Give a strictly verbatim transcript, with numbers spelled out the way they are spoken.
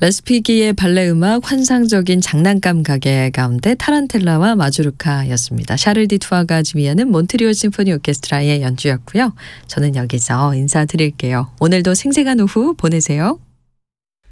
레스피기의 발레 음악 환상적인 장난감 가게 가운데 타란텔라와 마주르카였습니다. 샤를 디 투아가 지휘하는 몬트리올 심포니 오케스트라의 연주였고요. 저는 여기서 인사드릴게요. 오늘도 생생한 오후 보내세요.